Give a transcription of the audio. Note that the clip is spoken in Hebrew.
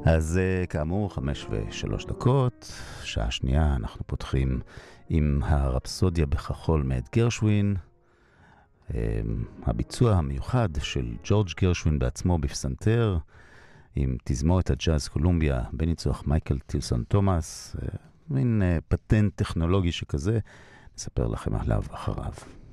אז כאמור, 5:03, שעה שנייה, אנחנו פותחים עם הרפסודיה בכחול מאת גרשווין, הביצוע המיוחד של ג'ורג' גרשווין בעצמו בפסנתר, עם תזמורת הג'אז קולומביה, בניצוח מייקל טילסון תומאס, מין פטנט טכנולוגי שכזה, נספר לכם עליו אחריו.